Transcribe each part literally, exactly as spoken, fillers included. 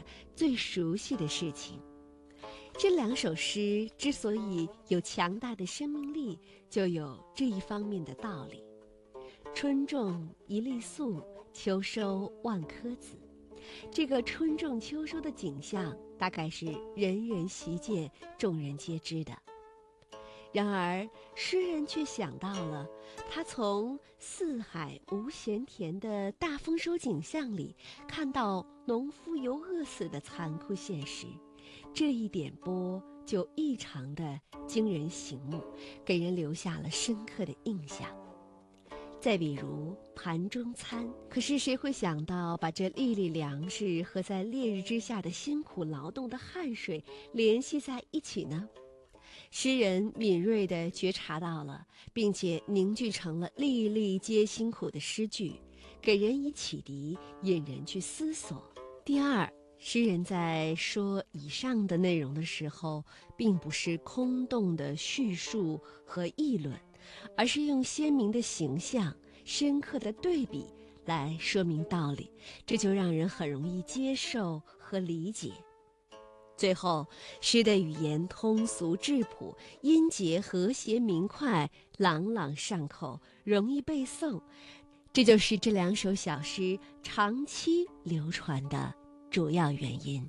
最熟悉的事情。这两首诗之所以有强大的生命力，就有这一方面的道理。春种一粒粟，秋收万颗子。这个春种秋收的景象，大概是人人习见、众人皆知的。然而，诗人却想到了，他从四海无闲田的大丰收景象里，看到农夫游饿死的残酷现实。这一点拨就异常的惊人醒目，给人留下了深刻的印象。再比如盘中餐，可是谁会想到把这粒粒粮食和在烈日之下的辛苦劳动的汗水联系在一起呢？诗人敏锐地觉察到了，并且凝聚成了粒粒皆辛苦的诗句，给人以启迪，引人去思索。第二，诗人在说以上的内容的时候，并不是空洞的叙述和议论，而是用鲜明的形象、深刻的对比来说明道理，这就让人很容易接受和理解。最后，诗的语言通俗质朴，音节和谐明快，朗朗上口，容易背诵，这就是这两首小诗长期流傳的主要原因。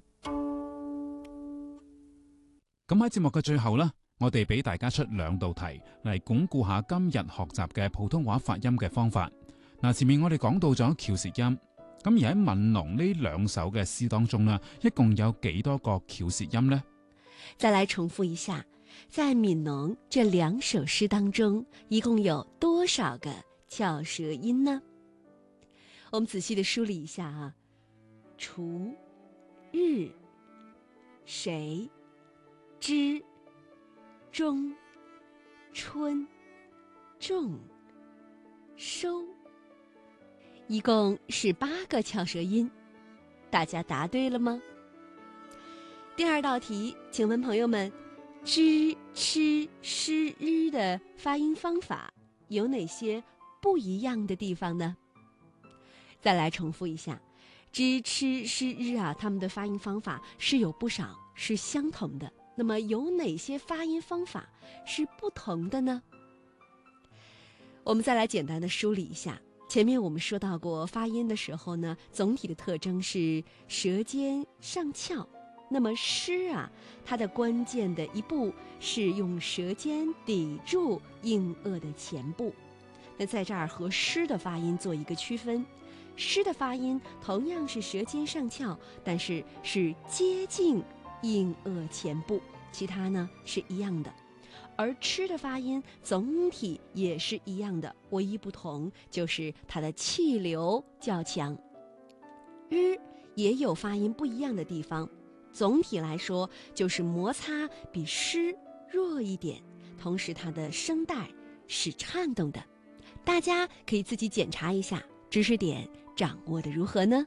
咁喺節目嘅最後呢，我哋俾大家出兩道題嚟鞏固下今日學習嘅普通話發音嘅方法。嗱，前面我哋講到咗翹舌音，咁而喺《憫農》呢兩首嘅詩當中呢，一共有幾多個翹舌音呢？ 再來重複一下，在《憫農》這兩首詩當中，一共有多少個翹舌音呢？我們仔細地梳理一下啊。除、日、誰、知、中、春、種、收，一共是八個翹舌音，大家答對了嗎？第二道題，請問朋友們，知、吃、詩、日的發音方法有哪些不一樣的地方呢？再來重複一下。知、吃、詩、日啊，他們的發音方法是有不少是相同的，那麼有哪些發音方法是不同的呢？我們再來簡單的梳理一下。前面我們說到過，發音的時候呢，總體的特徵是舌尖上翹。那麼詩啊，它的關鍵的一步是用舌尖抵住硬腭的前部。那在這兒和詩的發音做一個區分。詩的發音同樣是舌尖上翹，但是是接近硬腭前部，其他呢是一樣的。而吃的發音總體也是一樣的，唯一不同就是它的氣流較強。日也有發音不一樣的地方，總體來說就是摩擦比詩弱一點，同時它的聲帶是顫動的。大家可以自己檢查一下，知識點掌握的如何呢？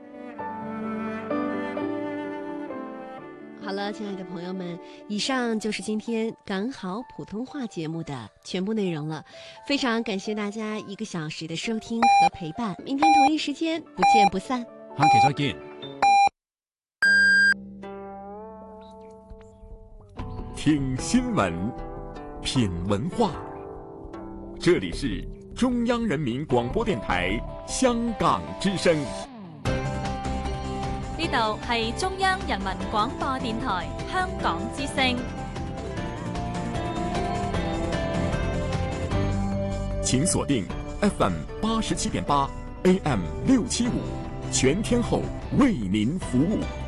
好了，親愛的朋友們，以上就是今天港好普通話節目的全部內容了。非常感謝大家一個小時的收聽和陪伴，明天同一時間不見不散。 下期再見。 聽新聞，品文化，這裡是中央人民廣播電台香港之聲。 呢度係中央人民廣播電台香港之聲。 請鎖定 F M 八十七點八 A M 六七五，全天候為您服務。